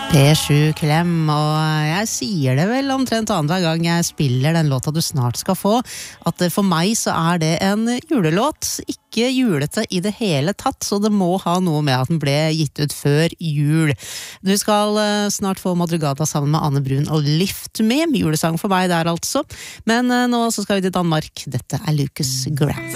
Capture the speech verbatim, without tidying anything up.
P sju Klem, og jeg sier det vel omtrent annen hver gang jeg spiller den låta du snart skal få, at for meg så er det en julelåt, ikke julete i det hele tatt, så det må ha noe med at den ble gitt ut før jul. Du skal snart få Madrugada sammen med Anne Brun og Lift Me, julesang for meg der altså, men nå så skal vi til Danmark. Dette er Lucas Graham.